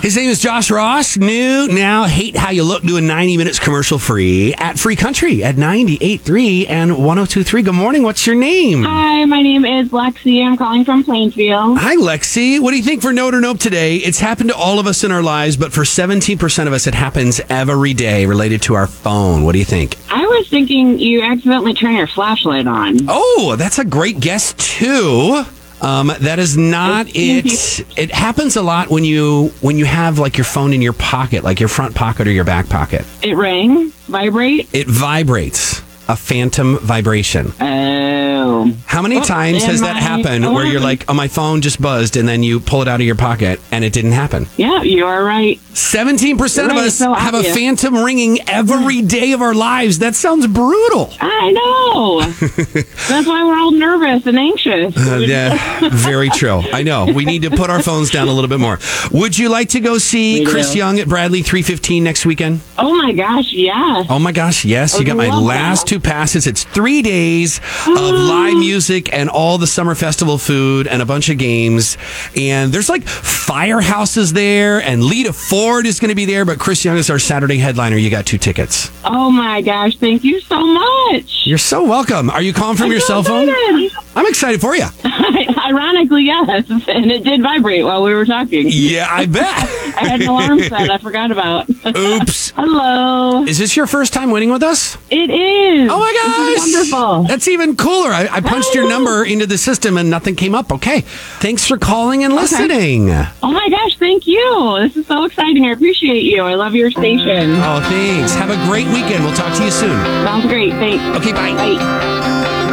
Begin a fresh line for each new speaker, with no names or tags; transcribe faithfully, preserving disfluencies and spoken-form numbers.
His name is Josh Ross. New, now, hate how you look doing ninety minutes commercial free at Free Country at ninety-eight point three and one oh two point three. Good morning. What's your name?
Hi, my name is Lexi. I'm calling from Plainfield.
Hi, Lexi. What do you think for Note or Nope today? It's happened to all of us in our lives, but for seventeen percent of us, it happens every day related to our phone. What do you think?
I was thinking you accidentally turn your flashlight on.
Oh, that's a great guess, too. Um, that is not it. It happens a lot when you when you have like your phone in your pocket, like your front pocket or your back pocket.
It rang? Vibrate?
It vibrates. A phantom vibration.
Oh.
How many
Oh,
times
and
has that
my
happened
phone-
where you're like, oh, my phone just buzzed, and then you pull it out of your pocket and it didn't happen?
Yeah, you are right.
seventeen percent of
Right,
us
so
have a
obvious.
phantom ringing every day of our lives. That sounds brutal.
I know. That's why we're all nervous and anxious.
Uh, yeah, very true. I know. We need to put our phones down a little bit more. Would you like to go see
We
Chris
do.
Young at Bradley three fifteen next weekend?
Oh my gosh, yes.
Oh my gosh, yes. You
I
got my
love
last
that.
two passes. It's three days of live music and all the summer festival food and a bunch of games. And there's like firehouses there, and Lita Ford is going to be there, but Chris Young is our Saturday headliner. You got two tickets.
Oh my gosh, thank you so much.
You're so welcome. Are you calling from
I'm
your
so
cell phone?
excited.
I'm excited for you.
Ironically, yes. And it did vibrate while we were talking.
Yeah, I bet.
I had an alarm set I forgot about.
Oops.
Hello.
Is this your first time winning with us?
It is.
Oh my gosh.
This is wonderful.
That's even cooler. I, I punched your number into the system and nothing came up. Okay. Thanks for calling and listening.
Oh my gosh, thank you. This is so exciting. I appreciate you. I love your station.
Oh, thanks. Have a great weekend. We'll talk to you soon.
Sounds great. Thanks.
Okay, bye.
Bye.